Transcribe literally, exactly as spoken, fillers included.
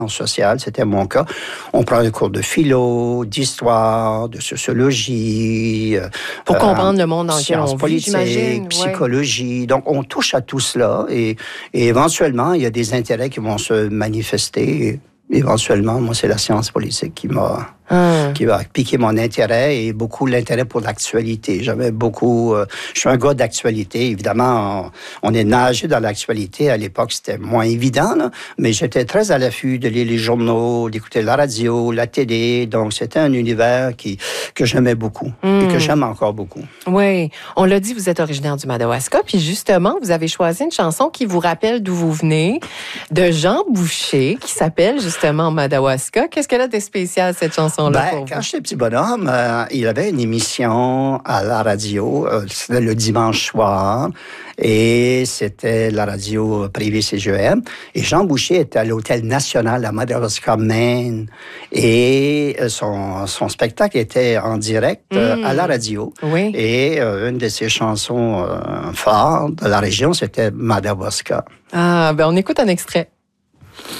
sociale, c'était mon cas. On prend des cours de philo, d'histoire, de sociologie. Pour euh, comprendre le monde dans lequel on vit, j'imagine. Psychologie. Ouais. Donc, on touche à tout cela et, et éventuellement, il y a des intérêts qui vont se manifester. Et éventuellement, moi, c'est la science politique qui m'a... Hum. qui va piquer mon intérêt et beaucoup l'intérêt pour l'actualité. J'avais beaucoup... Euh, je suis un gars d'actualité. Évidemment, on, on est nagé dans l'actualité. À l'époque, c'était moins évident, là, mais j'étais très à l'affût de lire les journaux, d'écouter la radio, la télé. Donc, c'était un univers qui, que j'aimais beaucoup hum. et que j'aime encore beaucoup. Oui. On l'a dit, vous êtes originaire du Madawaska. Puis justement, vous avez choisi une chanson qui vous rappelle d'où vous venez, de Jean Boucher, qui s'appelle justement Madawaska. Qu'est-ce qu'elle a de spécial, cette chanson? Ben, quand j'étais petit bonhomme, euh, il avait une émission à la radio, euh, c'était le dimanche soir, et c'était la radio privée C G M. Et Jean Boucher était à l'Hôtel National à Madawaska, Maine, et euh, son, son spectacle était en direct euh, mmh. à la radio. Oui. Et euh, une de ses chansons euh, phares de la région, c'était Madawaska. Ah, ben on écoute un extrait.